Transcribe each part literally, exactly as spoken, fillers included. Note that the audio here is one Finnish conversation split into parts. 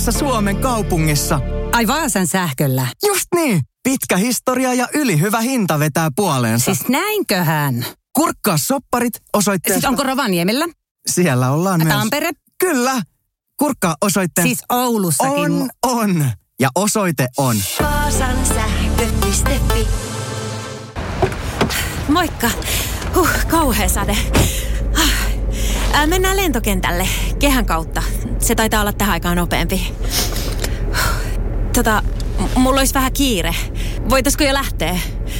Suomen kaupungissa. Ai Vaasan sähköllä. Just niin. Pitkä historia ja ylihyvä hinta vetää puoleensa. Siis näinköhän? Kurkkaa sopparit osoitteesta. Siis onko Rovaniemellä? Siellä ollaan myös. Tampere? Kyllä. Kurkkaa osoitteesta. Siis Oulussakin. On, on. Ja osoite on. Vaasan sähkö piste fi. Moikka. Huh, kauhea sade. Ää, mennään lentokentälle kehän kautta. Se taitaa olla tähän aikaan nopeampi. Tota, m- mulla olisi vähän kiire. Voitaisko jo lähteä?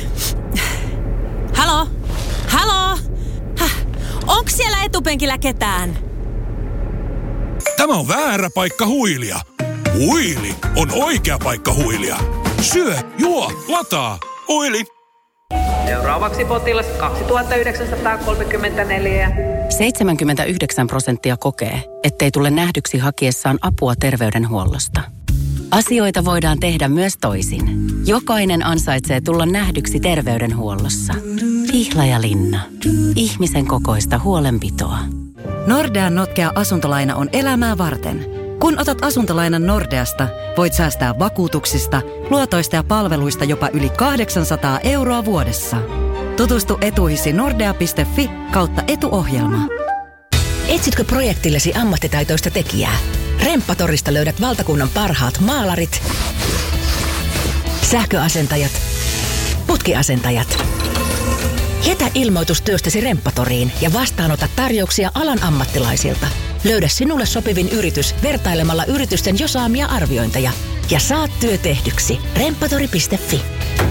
Halo? Halo? Häh? Onks siellä etupenkillä ketään? Tämä on väärä paikka huilia. Huili on oikea paikka huilia. Syö, juo, lataa. Huili. Seuraavaksi potilas kaksituhattayhdeksänsataakolmekymmentäneljä. seitsemänkymmentäyhdeksän prosenttia kokee, ettei tule nähdyksi hakiessaan apua terveydenhuollosta. Asioita voidaan tehdä myös toisin. Jokainen ansaitsee tulla nähdyksi terveydenhuollossa. Pihlajalinna. Ihmisen kokoista huolenpitoa. Nordean notkea asuntolaina on elämää varten. Kun otat asuntolainan Nordeasta, voit säästää vakuutuksista, luotoista ja palveluista jopa yli kahdeksansataa euroa vuodessa. Tutustu etuihisi nordea piste fi kautta etuohjelma. Etsitkö projektillesi ammattitaitoista tekijää? Remppatorista löydät valtakunnan parhaat maalarit, sähköasentajat, putkiasentajat. Jätä ilmoitus työstäsi Remppatoriin ja vastaanota tarjouksia alan ammattilaisilta. Löydä sinulle sopivin yritys vertailemalla yritysten jo saamia arviointeja ja saat työ tehdyksi. Remppatori piste fi.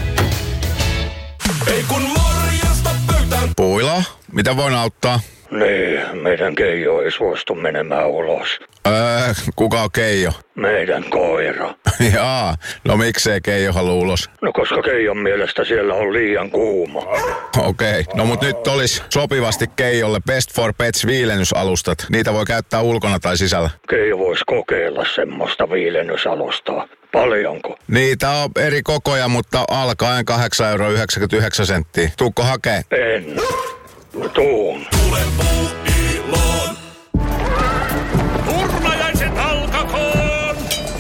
Ei kun morjesta pöytään. Puila, mitä voin auttaa? Niin, meidän Keijo ei suostu menemään ulos. Öö, kuka on Keijo? Meidän koira. Jaa, no miksei Keijo halua ulos? No koska Keijon mielestä siellä on liian kuuma. Okei, okay. No mut nyt olisi sopivasti Keijolle Best for Pets viilennysalustat. Niitä voi käyttää ulkona tai sisällä. Keijo voisi kokeilla semmoista viilennysalustaa. Paljonko? Niitä on eri kokoja, mutta alkaen kahdeksan euroa yhdeksänkymmentäyhdeksän senttiä. Tuukko hakee? En. Tuun. Tule Puuiloon. Turnajaiset alkakoon!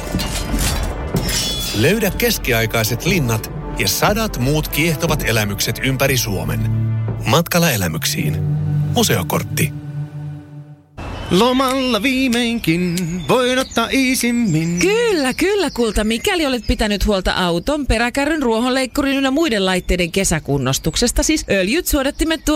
Löydä keskiaikaiset linnat ja sadat muut kiehtovat elämykset ympäri Suomen. Matkalla elämyksiin. Museokortti. Lomalla viimeinkin voin ottaa iisimmin. Kyllä, kyllä kulta. Mikäli olet pitänyt huolta auton, peräkärryn, ruohonleikkurin ynnä muiden laitteiden kesäkunnostuksesta, siis öljyt, suodattimet,